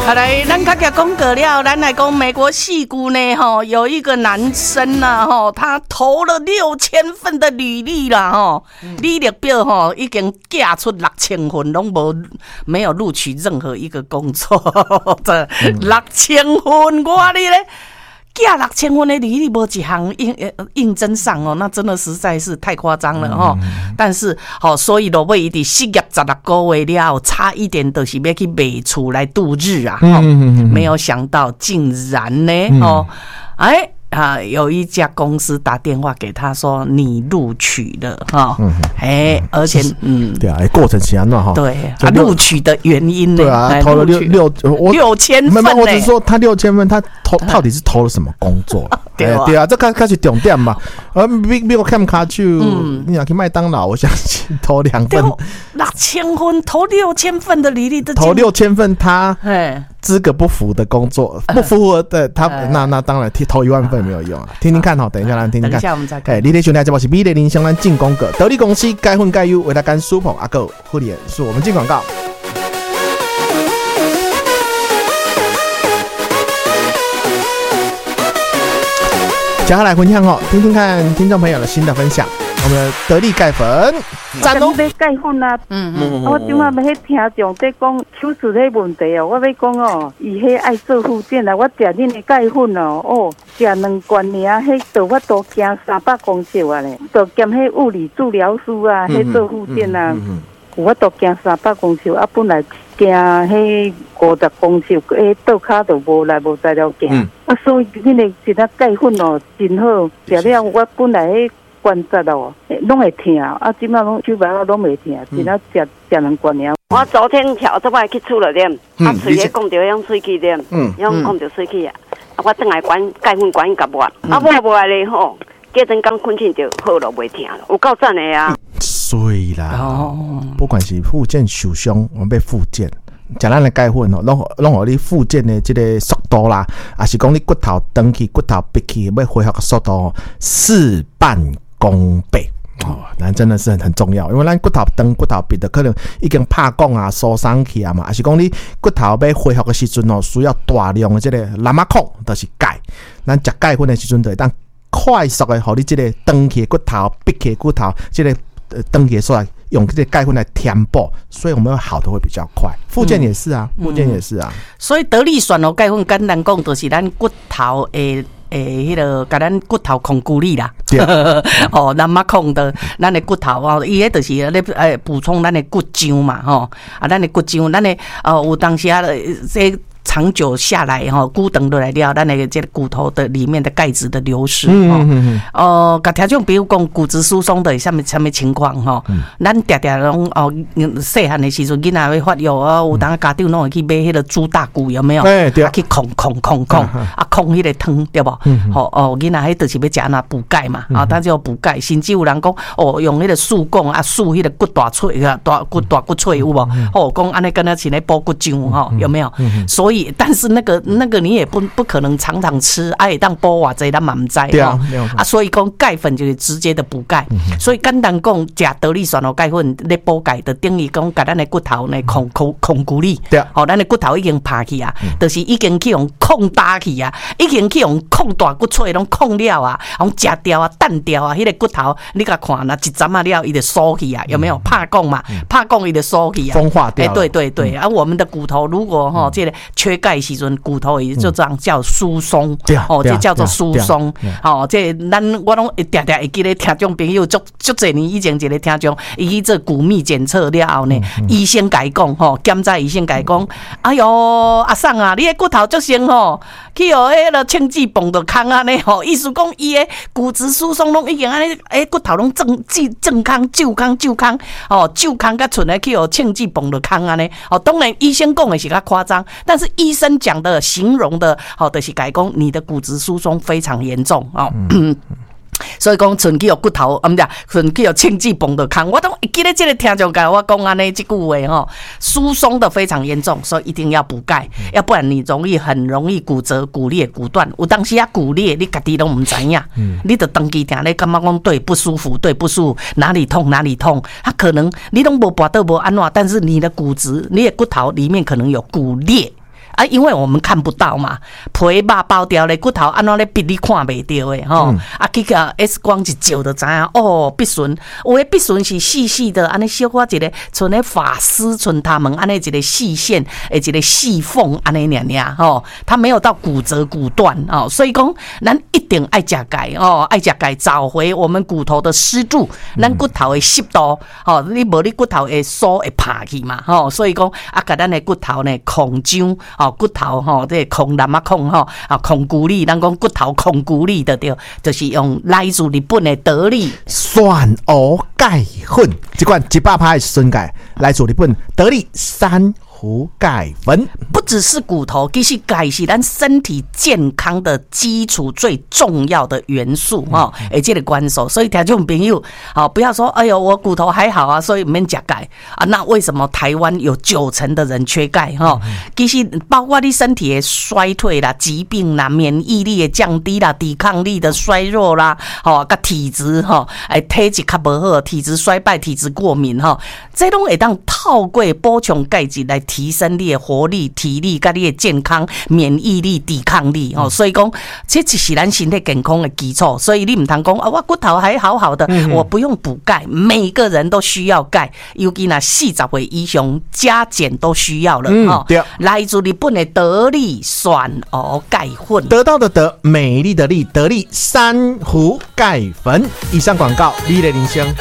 好来，咱较讲讲过了，咱来讲美国矽谷呢，有一个男生呐，他投了6000份的履历啦，履历表已经寄出6000份，拢没有录取任何一个工作。这6000份，我哩咧。寄6000份的履历无一项应征上哦，那真的实在是太夸张了哈。但是所以落尾伊伫失业16个月了，差一点就是要去卖厝来度日啊。没有想到竟然呢有一家公司打电话给他说你录取了而且对啊，过程是安怎哈？ 对录取的原因呢？ 对啊，投了6000份，我只是说他6000份，他到底是投了什么工作？对啊，这开始重点嘛。美国看卡去，你想去麦当劳，我相信投2份 ，6000份投6000份的履历， 投6000份他资格不符的工作，不符合的他那当然投1万份没有用啊。听听看等一下来听听看。 等一下我们再看。 你咧收听这部是美丽林香兰进广告，得力公司该混该优为他干舒捧阿哥护理是我们进广告。接下来分享听听看听众朋友的新的分享。我们的得力钙粉， 赞哦！要钙粉啊，我今晚要迄听众在讲手术迄问题哦，我要讲伊迄爱做复健啊，我食恁的钙粉食2罐尔，迄都我都行300公尺啊咧，都兼迄物理治疗师啊，迄做复健啊，我都行300公尺啊，本来行迄50公尺，倒骹都无来无在了行所以恁的一粒钙粉真好，食了我本来迄关节拢会疼即摆拢手白拢袂疼，只要食2罐尔。我昨天跳这摆去厝了点，喙咧讲着样喙齿点，样讲着喙齿啊，我转来管钙粉管甲我，无来咧隔阵刚困醒就好了，袂疼了，有够赞的啊！ 所以啦，不管是复健受伤，我们要复健。食咱的钙粉拢互你复健的这个速度啦，还是讲你骨头长去、骨头闭去，要恢复的速度事半功倍那真的是很重要，因为咱骨头长、骨头闭的可能已经拍讲啊、疏松去啊嘛，还是讲你骨头要恢复的时阵需要大量的这个蓝马孔，就是钙。咱食钙粉的时阵，就会当快速的，互你这个长去骨头、闭去骨头，这个长去出来。用这些钙粉来填补，所以我们好的会比较快。复健也是啊，复健也是啊。 所以得力选钙粉简单讲，就是咱骨头迄个，甲咱骨头控骨力啦。咱嘛控的咱的骨头伊迄就是咧补充咱的骨浆嘛咱的骨浆，咱的有当时这。长久下来骨长落来了，咱的这个骨头的里面的钙质的流失甲听众比如讲骨质疏松的什么情况咱常常拢细汉的时阵囡仔会发育有当家长拢会去买迄个猪大骨有没有？去控迄个汤对不？囡仔迄就是要食那补钙嘛但是要补钙，甚至有人讲用迄个树讲树迄个骨大脆大骨脆有无？讲安尼跟他是咧补骨浆有没有？所以但是那个你也不可能常常吃，当补偌济咱嘛唔知所以讲钙粉就是直接的补钙，所以简单讲，食得力选钙粉咧补钙的等于讲，甲咱的骨头呢控骨力，咱的骨头已经拍去啊，就是已经去用控大去啊，已经去用控大骨脆拢控了啊，用食掉啊、淡掉啊，迄个骨头你甲看那一针啊了，伊就缩去啊，有没有？拍讲嘛，拍讲伊就缩去啊， 风化掉。 对我们的骨头如果这个缺钙时阵，骨头也就这样叫疏松，这叫做疏松。这我拢常常会记得听众朋友足侪年以前一个听众，伊去做骨密检测了后呢，医生甲伊讲检查医生甲伊讲，哎哟阿桑啊，你的骨头足先去迄个清脂泵就空安尼意思讲伊的骨质疏松拢已经安尼，骨头拢正康、旧康旧康甲剩来去清脂泵就空安尼。当然医生讲的是较夸张，但是医生讲的形容的就是改讲你的骨质疏松非常严重所以讲剩去有骨头剩去有清脂泵的空，我都记得这个听众甲我讲安尼这句话疏松的非常严重，所以一定要补钙，要不然你很容易骨折、骨裂、骨断。有当时骨裂你家己都唔知影，你就长期听咧感觉讲对不舒服，哪里痛，可能你都无拔到无安怎，但是你的骨质、你的骨头里面可能有骨裂。 啊，因为我们看不到嘛，皮肉包掉咧，骨头安怎咧逼你看袂到诶吼。啊，去个 X 光一照就知影哦，鼻唇，有诶鼻唇是细细的，安尼小可一个，像咧发丝，像他们安尼一个细线，一个细缝安尼尔吼，它没有到骨折骨断哦，所以讲咱一定爱食钙哦，爱食钙找回我们骨头的湿度，咱骨头的湿度哦，你无你骨头会酥会拍去嘛吼，所以讲啊，甲咱的骨头呢控浆哦，骨头吼这控南啊控吼啊控骨力，咱讲骨头控骨力的对，就是用来自日本的得力酸蚵钙粉，这款100%的酸钙来自日本得力珊瑚钙粉。 不只是骨头，其实钙是咱身体健康的基础最重要的元素哈，这个关手。所以听众朋友，好不要说哎呦我骨头还好啊，所以免吃钙啊。那为什么台湾有90%的人缺钙哈？其实包括你身体的衰退啦、疾病啦、免疫力的降低啦、抵抗力的衰弱啦，吼，甲体质吼，体质较无好，体质衰败、体质过敏哈，这拢会当透过补充钙质来提升你的活力、体力、甲你的健康、免疫力、抵抗力哦。所以讲，这就是咱身体健康的基础。所以你唔通讲啊，我骨头还好好的，我不用补钙。每个人都需要钙，尤其那40岁以上加减都需要了哦。来自日本的得力酸蚵钙粉， 得到的得，美丽的丽，得力珊瑚钙粉。以上广告，你的铃声。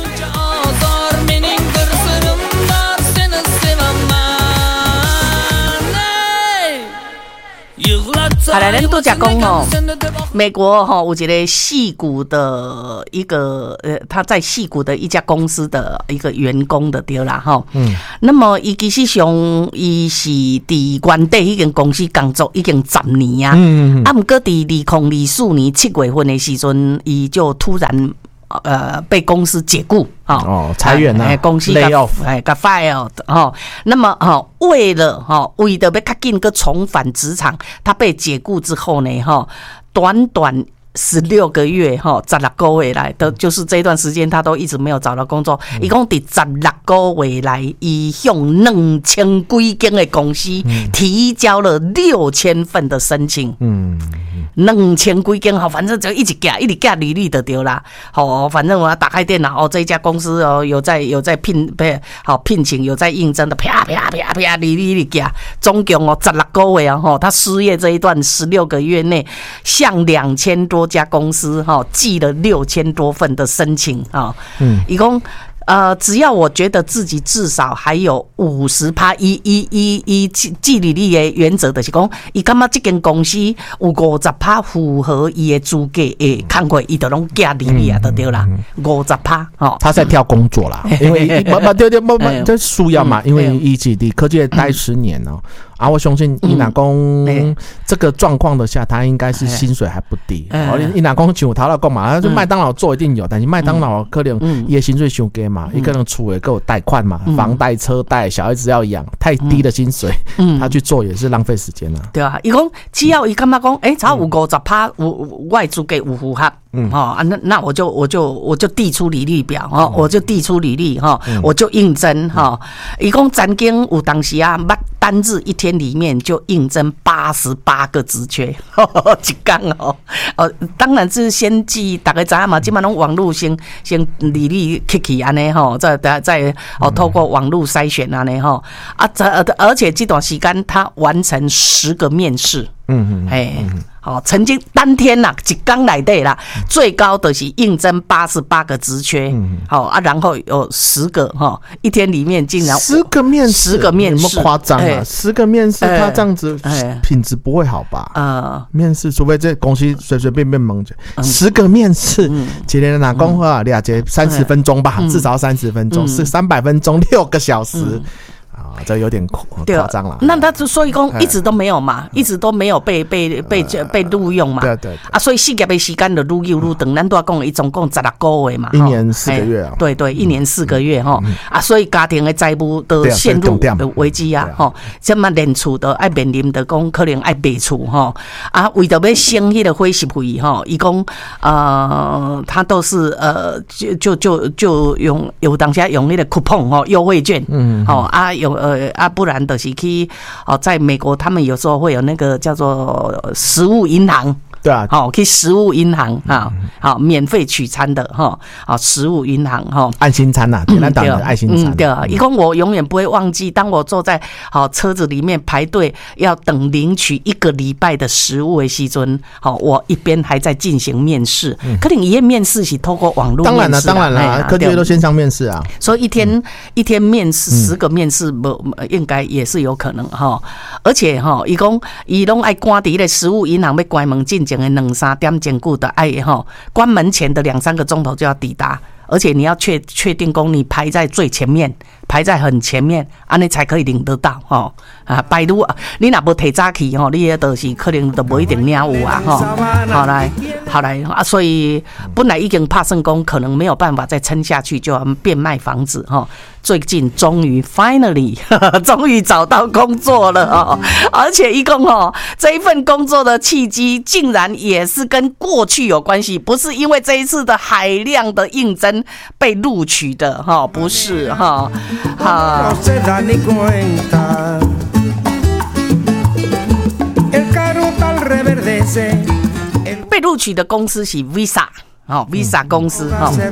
好来，咱都讲讲哦，美国哈有一个矽谷的一个他在矽谷的一家公司的一个员工的对啦哈。那么伊其实上伊是伫原地迄间公司工作已经10年啊。啊，不过伫2024年7月份的时阵，伊就突然被公司解雇裁员啊， 公司 lay off， 甲 fire 那么为了为了要较紧个重返职场，他被解雇之后呢短短16个月16个月来的，就是这段时间他都一直没有找到工作。一共伫16个月来，伊向2000几间的公司提交了6000份的申请。2000几间反正就一直寄履历就对啦。反正我打开电脑这一家公司有在聘请，有在应征的，啪啪啪啪履历寄，总共16个月他失业这一段16个月内，向2000多家公司寄了6000多份的申请一共只要我觉得自己至少还有50%，以寄履历的原则就是讲，伊感觉这间公司有50%符合伊的资格的工作，伊就拢寄履历啊，就对啦，50% 他在挑工作啦，因为对，这需要嘛，因为伊是伫科技待10年哦。我相信伊若讲这个状况的下，他应该是薪水还不低。伊若讲像头头讲嘛，就麦当劳做一定有，但是麦当劳可能伊的薪水伤低嘛，伊可能厝也够贷款嘛，房贷、车贷，小孩子要养，太低的薪水，他去做也是浪费时间啊。 对啊，伊讲只要伊感觉讲，只要有50%，我的资格有符合。那我就递出履历表我就递出履历我就应征一共曾经有当时啊，单日一天里面就应征88个职缺，一天当然是先寄，大家知道嘛，基本上网络先履历 kick 安尼再透过网络筛选安尼而且这段时间他完成10个面试。曾经当天啦，一天内底啦，最高的是应征88个职缺，然后有10个一天里面竟然 10个面试， 有没有夸张啊？10个面试，他这样子品质不会好吧？面试除非这公司随随便便蒙着，10个面试，一个哪讲话了解30分钟吧，至少30分钟，是300分钟，6个小时。这有点夸张了。 那他所以讲一直都没有嘛，一直都没有被录用嘛。 对所以事业的时间就愈久愈长。咱都讲伊总共16个月嘛 ，1年4个月啊。 对，1年4个月所以家庭的债务都陷入危机啊这么连厝都爱面临的讲可能爱卖厝为着要省迄个伙食费伊讲他都是就用有当下用那个 coupon 优惠券有不然就是去在美国他们有时候会有那个叫做食物银行。 对啊， 好，去食物银行好，免费取餐的哈，好，食物银行哈， 爱心餐呐，简单讲的爱心餐。 对啊，一共我永远不会忘记，当我坐在车子里面排队要等领取1个礼拜的食物的时阵，好，我一边还在进行面试，可能一面试是透过网络面试， 当然啦，科技都线上面试啊， 所以一天面试10个面试，应该也是有可能哈，而且哈，伊拢爱赶伫咧食物银行要关门进前的2-3点钟久的爱哈，关门前的2-3个钟头就要抵达，而且你要确定讲你排在最前面，排在很前面，安尼才可以领得到哈拜如你若无提早去吼，你就是可能都无一定领有啊哈。好来啊，所以本来已经怕算讲可能没有办法再撑下去，就要变卖房子哈。最近终于 finally 终于找到工作了哦，而且一共这一份工作的契机竟然也是跟过去有关系，不是因为这一次的海量的应征被录取的哈，不是哈被录取的公司是 Visa Visa 公司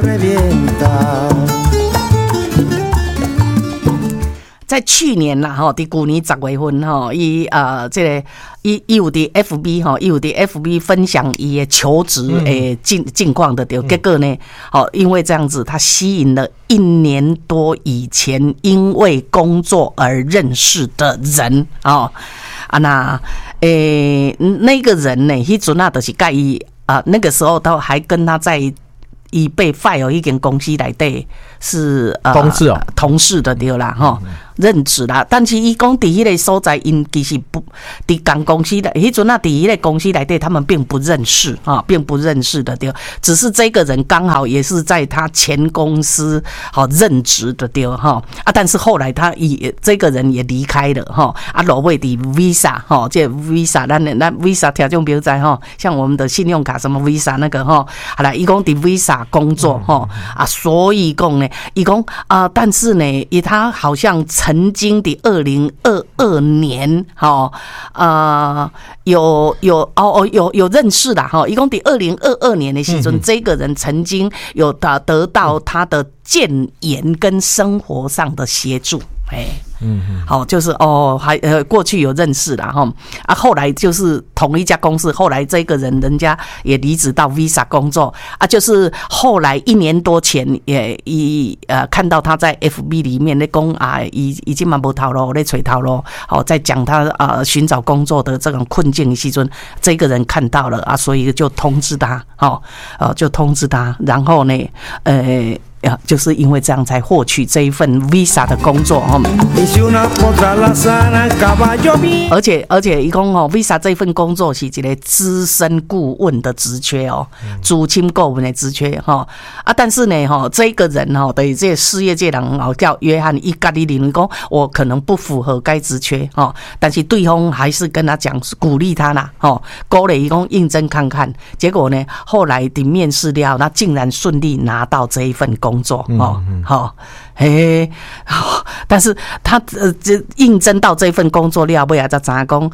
在去年啦伫去年10月份伊有伫 FB 伊有伫 FB 分享伊的求职的近况的对，结果呢因为这样子他吸引了1年多以前因为工作而认识的人那个人呢迄阵就是甲伊那个时候都还跟他在伊被 fire 一间公司内底是同事的对啦任职啦，但是伊讲伫迄个所在，因其实不伫同公司的，迄阵伫迄个公司内底，他们并不认识并不认识的对，只是这个人刚好也是在他前公司任职的对但是后来这个人也离开了落尾伫 Visa 这 Visa 咱 Visa 听众朋友知像我们的信用卡什么 Visa 那个好啦，伊讲伫 Visa 工作所以讲呢，伊讲但是呢，他好像曾经的2022年有认识啦伊讲的2022年的时阵，这个人曾经有得到他的建言跟生活上的协助就是过去有认识啦后来就是同一家公司，后来这个人家也离职到 Visa 工作就是后来1年多前看到他在 FB 里面在讲已经没头路在找头路在讲他寻找工作的这种困境的时阵，这个人看到了所以就通知他然后呢就是因为这样才获取这一份 Visa 的工作而且一共Visa 这份工作是一个资深顾问的职缺资深顾问的职缺但是呢这个人等于这事业界人叫约翰，伊家己认为讲我可能不符合该职缺但是对方还是跟他讲鼓励他啦鼓励伊讲应征看看，结果呢后来的面试了，那竟然顺利拿到这一份工作但是他应征到这份工作了，尾仔才知影讲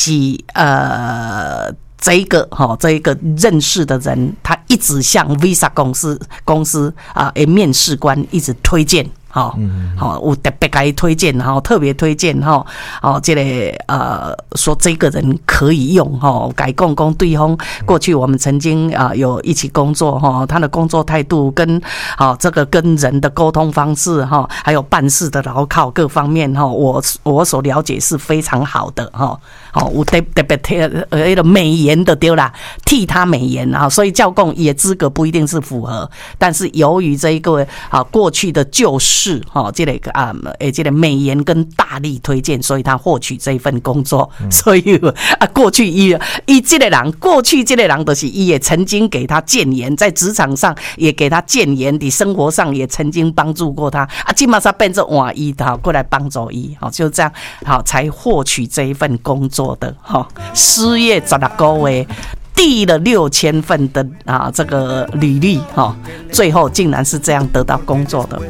是这一个认识的人，他一直向 Visa 公司的面试官一直推荐有特别给推荐特别推荐这个说这个人可以用改讲对方过去我们曾经有一起工作他的工作态度跟这个跟人的沟通方式还有办事的牢靠各方面我所了解是非常好的有特别美言的对啦，替他美言所以教供也资格不一定是符合，但是由于这一个过去的旧事这个美言跟大力推荐，所以他获取这一份工作所以过去这个人过去这个人就是他也曾经给他建言，在职场上也给他建言，的生活上也曾经帮助过他现在变成换他过来帮助他就这样才获取这一份工作的失业16个月递了6000份的这个履历最后竟然是这样得到工作的。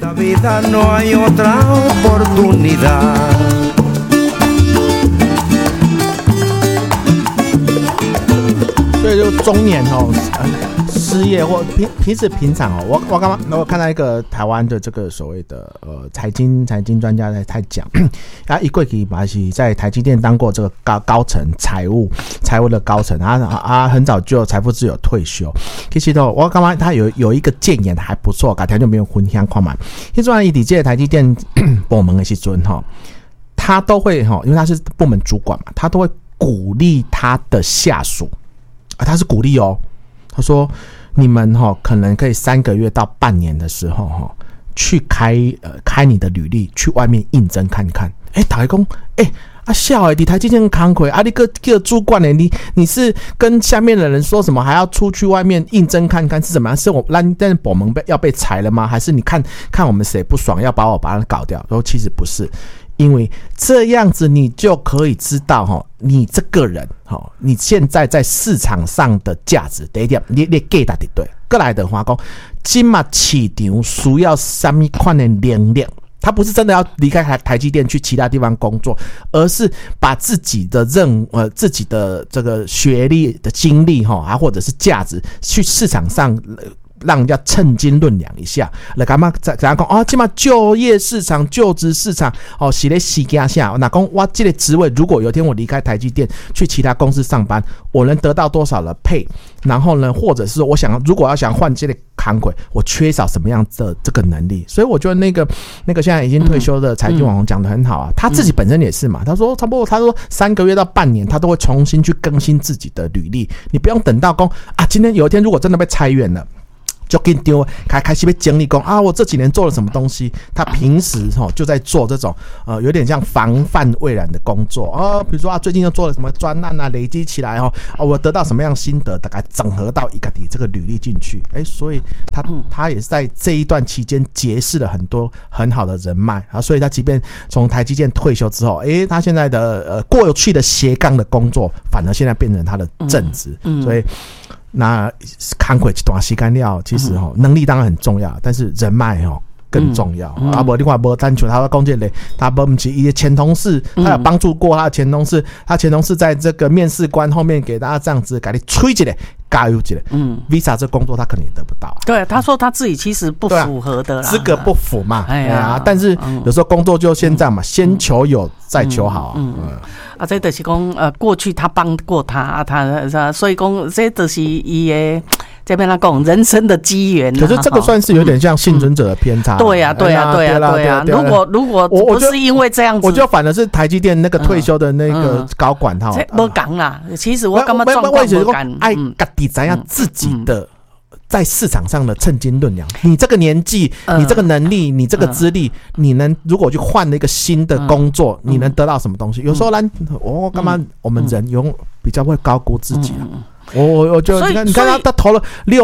所以就中年失业或平常我刚刚我看到一个台湾的这个所谓的财经专家在讲，他一过去嘛是在台积电当过这个高层财务的高层，很早就财富自由退休。其实我刚刚他有一个建言还不错，改天就没有分享看嘛。其实以这台积电部门的时阵他都会因为他是部门主管嘛，他都会鼓励他的下属他是鼓励他说你们可能可以3个月到半年的时候去开你的履历，去外面应征看看。大家说小你台积电慷慨你个主管你是跟下面的人说什么还要出去外面应征看看是怎么样？是我让部门要被裁了吗？还是你看我们谁不爽要把他搞掉？然后其实不是，因为这样子你就可以知道你这个人你现在在市场上的价值。第一点你给他的对过来的话说现在市场需要什么样的能力，他不是真的要离开台积电去其他地方工作，而是把自己的自己的这个学历的经历或者是价值去市场上让人家称斤论两一下，来干嘛？怎样讲？起码就业市场、就职市场，是在时间下，那讲哇，这个职位，如果有一天我离开台积电去其他公司上班，我能得到多少的配？然后呢，或者是如果要想换这个行轨，我缺少什么样的这个能力？所以我觉得那个现在已经退休的财经网红讲得很好啊，他自己本身也是嘛，他说差不多，他说3个月到半年，他都会重新去更新自己的履历，你不用等到说今天有一天如果真的被裁员了。就给你丢，开始被整理工我这几年做了什么东西？他平时就在做这种有点像防范未然的工作比如说最近又做了什么专案累积起来我得到什么样心得，大概整合到一个这个履历进去。所以他也是在这一段期间结识了很多很好的人脉所以他即便从台积电退休之后，他现在的过去的斜杠的工作，反而现在变成他的正职，所以。那慷慨一段时间了，其实能力当然很重要，但是人脉更重要不另外不单纯他说讲这个他不是一些前同事，他有帮助过他的前同事，他前同事在这个面试官后面给大家这样子给你吹起来加油起来Visa 这工作他可能也得不到对，他说他自己其实不符合的啦， 资格不符嘛但是有时候工作就先这样嘛先求有再求好这就是讲过去他帮过他所以讲这就是他的这边他讲人生的机缘可是这个算是有点像幸存者的偏差对啊如果不是因为这样子， 我觉得反而是台积电那个退休的那个高管这没讲啦，其实我感觉状况没讲自己怎样自己的在市场上的称斤论两，你这个年纪你这个能力你这个资历你能如果去换了一个新的工作你能得到什么东西有时候干嘛我们人比较会高估自己我觉得你看他投了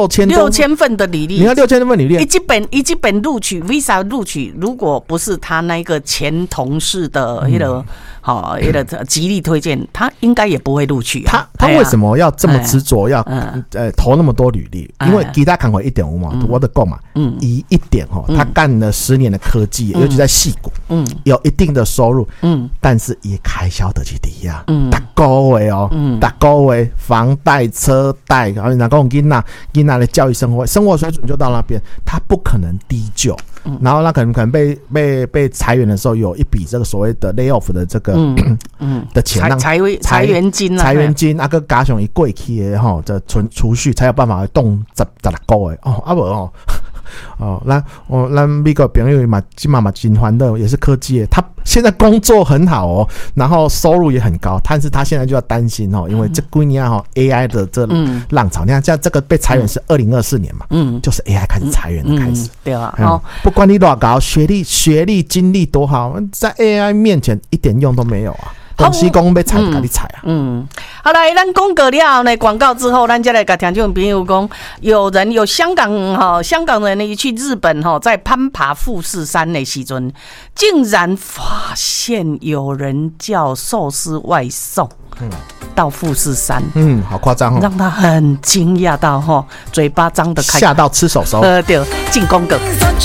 6000份的履历，你看6000份履历， 一基本录取 Visa 录取，如果不是他那个前同事的极力推荐，他应该也不会录取他为什么要这么执着要投那么多履历？因为其他看过1.5嘛，我的购嘛，一点他干了10年的科技，尤其在矽谷，有一定的收入，但是也开销得起低啊，大个月房贷。车贷，然后人家讲囡仔的教育生活水准就到那边，他不可能低就，然后他可能被裁员的时候有一笔这个所谓的 layoff 的这个的钱让裁员金个加上一过去的这储蓄才有办法动16个月咱美国朋友嘛，今嘛真欢乐，也是科技的，他现在工作很好然后收入也很高，但是他现在就要担心因为这几年AI 的这浪潮，你看像这个被裁员是2024年嘛，就是 AI 开始裁员的开始， 对啊， 不管你多高学历经历多好，在 AI 面前一点用都没有公司讲要采就给你采啊。 好来，咱讲过了后呢，广告之后，咱再来跟听众朋友讲，有香港人呢去日本在攀爬富士山的时阵，竟然发现有人叫寿司外送。到富士山， 好夸张哦， 让他很惊讶到嘴巴张得开， 吓到吃手手。 对，进公告。